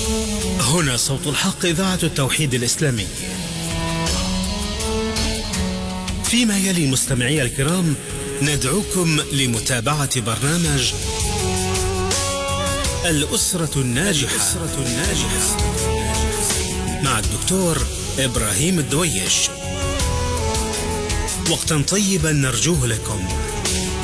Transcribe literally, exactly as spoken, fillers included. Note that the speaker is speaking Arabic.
هنا صوت الحق، إذاعة التوحيد الإسلامي. فيما يلي مستمعي الكرام ندعوكم لمتابعة برنامج الأسرة الناجحة, الأسرة الناجحة مع الدكتور إبراهيم الدويش. وقتا طيبا نرجوه لكم.